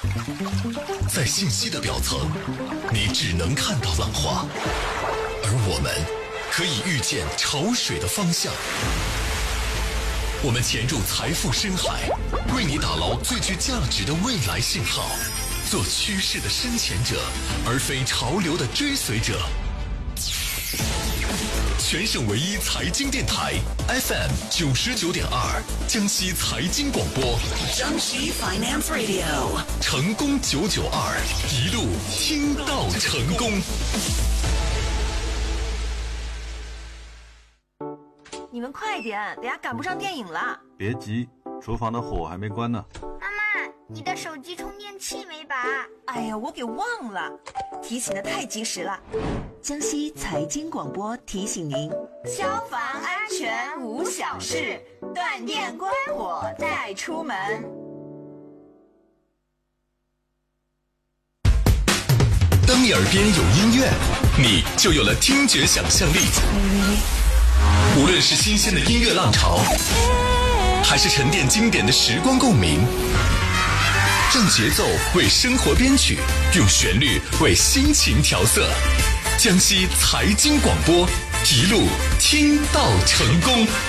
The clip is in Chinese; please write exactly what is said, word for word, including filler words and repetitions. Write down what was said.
在信息的表层，你只能看到浪花，而我们可以预见潮水的方向。我们潜入财富深海，为你打捞最具价值的未来信号，做趋势的深潜者，而非潮流的追随者。全省唯一财经电台 F M 九十九点二，江西财经广播， 江西 Finance Radio， 成功九九二，一路听到成功。 你们快点，等下赶不上电影了。 别急，厨房的火还没关呢。 妈妈，你的手机充电器没拔？ 哎呀，我给忘了，提醒的太及时了。 江西财经广播提醒您： 消防安全无小事，断电关火再出门。 当你耳边有音乐，你就有了听觉想象力。无论是新鲜的音乐浪潮，还是沉淀经典的时光共鸣，让节奏为生活编曲，用旋律为心情调色。江西财经广播，一路听到成功。